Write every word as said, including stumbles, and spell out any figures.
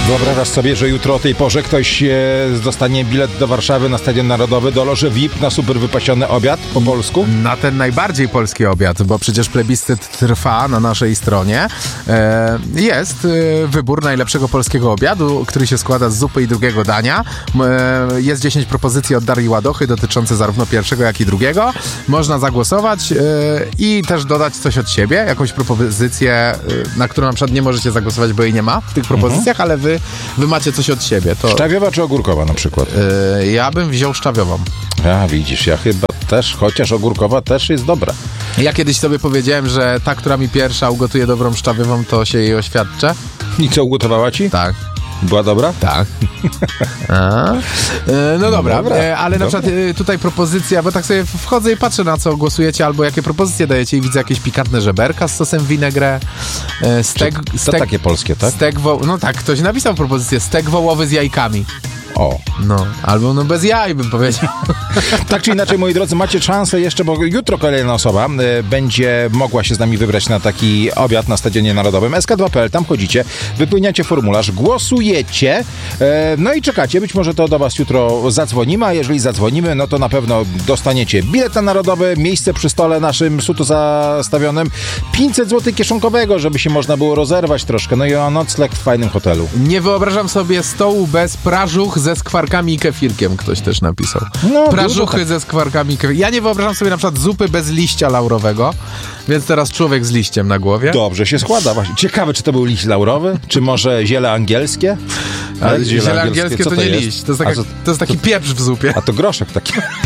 Wyobrażasz sobie, że jutro o tej porze ktoś e, dostanie bilet do Warszawy na Stadion Narodowy, do loży V I P na super wypasiony obiad po polsku? Na ten najbardziej polski obiad, bo przecież plebiscyt trwa na naszej stronie. E, jest e, wybór najlepszego polskiego obiadu, który się składa z zupy i drugiego dania. E, jest dziesięć propozycji od Darii Ładochy dotyczące zarówno pierwszego, jak i drugiego. Można zagłosować e, i też dodać coś od siebie, jakąś propozycję, e, na którą na przykład nie możecie zagłosować, bo jej nie ma w tych propozycjach, mhm. ale wy, wy macie coś od siebie. To, szczawiowa czy ogórkowa na przykład? E, ja bym wziął szczawiową. A widzisz, ja chyba też, chociaż ogórkowa też jest dobra. Ja kiedyś sobie powiedziałem, że ta, która mi pierwsza ugotuje dobrą szczawiową, to się jej oświadczę. I co, ugotowała ci? Tak. Była dobra? Tak. A? E, no dobra, dobra e, ale na dobra. przykład e, tutaj propozycja, bo tak sobie wchodzę i patrzę, na co głosujecie, albo jakie propozycje dajecie i widzę jakieś pikantne żeberka z sosem vinaigrette, e, stek, to stek, takie polskie, tak? Stek wo- no tak, ktoś napisał propozycję, stek wołowy z jajkami. O. No, albo no bez jaj bym powiedział. Tak czy inaczej, moi drodzy, macie szansę jeszcze, bo jutro kolejna osoba y, będzie mogła się z nami wybrać na taki obiad na Stadionie Narodowym. S K dwa kropka P L, tam chodzicie, wypełniacie formularz, głosujecie, y, no i czekacie. Być może to do was jutro zadzwonimy, a jeżeli zadzwonimy, no to na pewno dostaniecie bilet na Narodowy, miejsce przy stole naszym suto zastawionym, pięćset złotych kieszonkowego, żeby się można było rozerwać troszkę, no i o nocleg w fajnym hotelu. Nie wyobrażam sobie stołu bez prażuch ze skwarkami i kefirkiem, ktoś też napisał. No, Prażuchy tak. ze skwarkami i kefirkiem. Ja nie wyobrażam sobie na przykład zupy bez liścia laurowego, więc teraz człowiek z liściem na głowie. Dobrze się składa właśnie. Ciekawe, czy to był liść laurowy, czy może ziele angielskie? Ale ziele, ziele angielskie, angielskie to, to nie jest? liść, to jest, taka, to, to jest taki pieprz w zupie. A to groszek taki.